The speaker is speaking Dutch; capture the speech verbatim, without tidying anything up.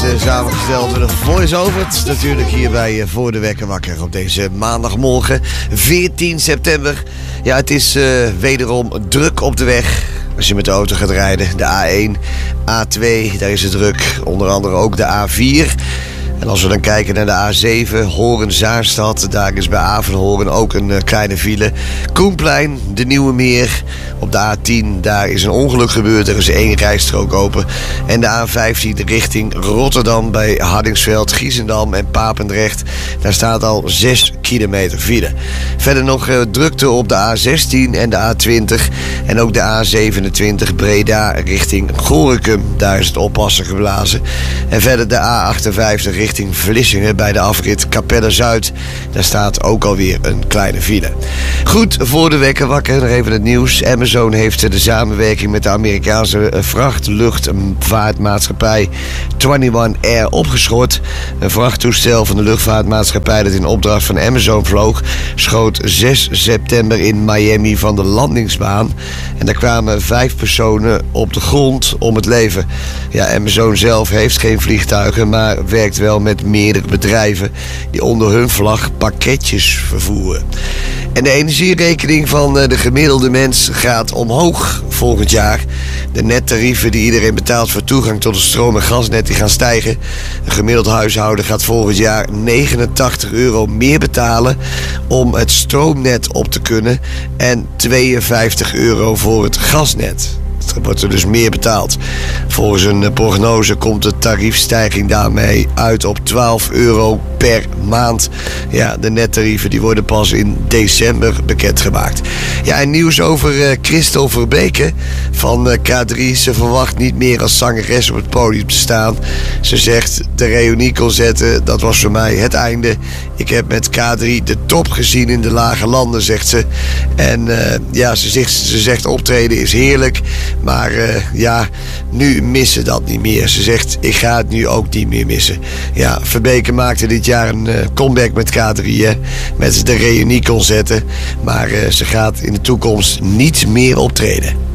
uh, samengesteld door de voice-over. Natuurlijk hier bij uh, Voor de Wekker Wakker op deze maandagmorgen veertien september. Ja, het is uh, wederom druk op de weg. Als je met de auto gaat rijden, de A één, A twee, daar is het druk. Onder andere ook de A vier. En als we dan kijken naar de A zeven, Horen-Zaanstad, daar is bij Avenhoorn ook een uh, kleine file. Koenplein, de Nieuwe Meer. Op de A tien, daar is een ongeluk gebeurd, er is één rijstrook open. En de A vijftien richting Rotterdam bij Hardingsveld, Giesendam en Papendrecht. Daar staat al zes kilometer file. Verder nog uh, drukte op de A zestien en de A twintig. En ook de A zevenentwintig Breda richting Gorinchem. Daar is het oppassen geblazen. En verder de A achtenvijftig richting richting Vlissingen bij de afrit Capelle-Zuid. Daar staat ook alweer een kleine file. Goed, voor de wekker wakker, nog even het nieuws. Amazon heeft de samenwerking met de Amerikaanse vrachtluchtvaartmaatschappij eenentwintig Air opgeschort. Een vrachttoestel van de luchtvaartmaatschappij dat in opdracht van Amazon vloog, schoot zes september in Miami van de landingsbaan. En daar kwamen vijf personen op de grond om het leven. Ja, Amazon zelf heeft geen vliegtuigen, maar werkt wel met meerdere bedrijven die onder hun vlag pakketjes vervoeren. En de energierekening van de gemiddelde mens gaat omhoog volgend jaar. De nettarieven die iedereen betaalt voor toegang tot het stroom- en gasnet die gaan stijgen. Een gemiddeld huishouden gaat volgend jaar negenentachtig euro meer betalen om het stroomnet op te kunnen en tweeënvijftig euro voor het gasnet. Er wordt er dus meer betaald. Volgens een prognose komt de tariefstijging daarmee uit op twaalf euro per maand. Ja, de nettarieven die worden pas in december bekendgemaakt. Ja, en nieuws over uh, Christel Verbeke van uh, K drie. Ze verwacht niet meer als zangeres op het podium te staan. Ze zegt, de reunieconcerten, dat was voor mij het einde. Ik heb met K drie de top gezien in de lage landen, zegt ze. En uh, ja, ze zegt, ze zegt optreden is heerlijk. Maar uh, ja, nu missen dat niet meer. Ze zegt, ik ga het nu ook niet meer missen. Ja, Verbeke maakte dit jaar een uh, comeback met K drie, hè, met de reunieconcerten. Maar uh, ze gaat in de toekomst niet meer optreden.